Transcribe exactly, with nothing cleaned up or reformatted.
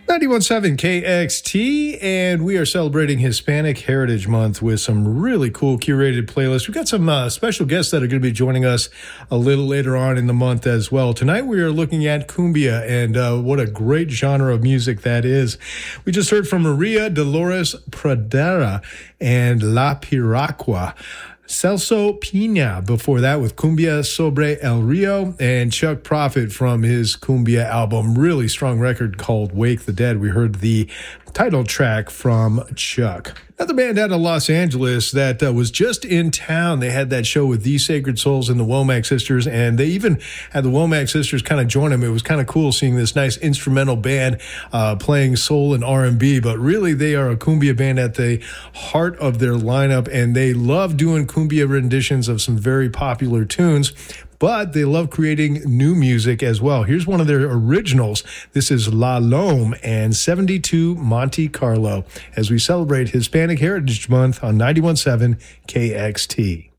ninety-one point seven K X T, and we are celebrating Hispanic Heritage Month with some really cool curated playlists. We've got some uh, special guests that are going to be joining us a little later on in the month as well. Tonight we are looking at cumbia, and uh, what a great genre of music that is. We just heard from Maria Dolores Pradera and La Piragua. Celso Pina before that with Cumbia Sobre El Rio, and Chuck Prophet from his Cumbia album, really strong record called Wake the Dead. We heard the title track from Chuck. Another band out of Los Angeles that uh, was just in town. They had that show with The Sacred Souls and the Womack Sisters, and they even had the Womack Sisters kind of join them. It was kind of cool seeing this nice instrumental band uh, playing soul and R and B, but really they are a cumbia band at the heart of their lineup, and they love doing cumbia renditions of some very popular tunes, but they love creating new music as well. Here's one of their originals. This is La Lome and seventy-two Monte Carlo as we celebrate Hispanic Heritage Month on ninety-one point seven K X T.